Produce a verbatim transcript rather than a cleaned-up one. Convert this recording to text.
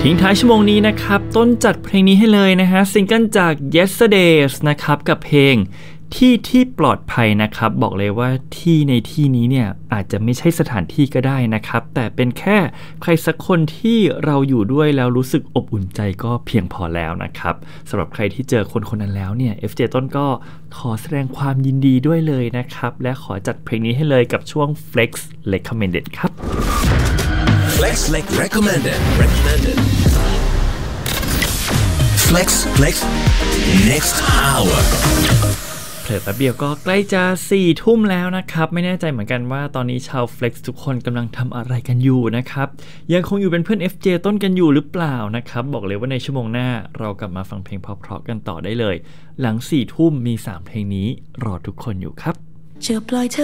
ทิ้งท้ายชั่วโมงนี้นะครับต้นจัดเพลงนี้ให้เลยนะฮะซิงเกิลจาก Yesterdays นะครับกับเพลงที่ที่ปลอดภัยนะครับบอกเลยว่าที่ในที่นี้เนี่ยอาจจะไม่ใช่สถานที่ก็ได้นะครับแต่เป็นแค่ใครสักคนที่เราอยู่ด้วยแล้วรู้สึกอบอุ่นใจก็เพียงพอแล้วนะครับสำหรับใครที่เจอคนคนนั้นแล้วเนี่ย เอฟ เจ ต้นก็ขอแสดงความยินดีด้วยเลยนะครับและขอจัดเพลงนี้ให้เลยกับช่วง Flex Recommended ครับ Flex Recommended Recommended Flex Flex Next Hour เผลอแป๊บเดียวก็ใกล้จะสี่ทุ่มแล้วนะครับไม่แน่ใจเหมือนกันว่าตอนนี้ชาว Flex ทุกคนกำลังทำอะไรกันอยู่นะครับยังคงอยู่เป็นเพื่อน เอฟ เจ ต้นกันอยู่หรือเปล่านะครับบอกเลยว่าในชั่วโมงหน้าเรากลับมาฟังเพลงเพราะๆกันต่อได้เลยหลังสี่ทุ่มมีสามเพลงนี้รอทุกคนอยู่ครับจะปล่อยเธอ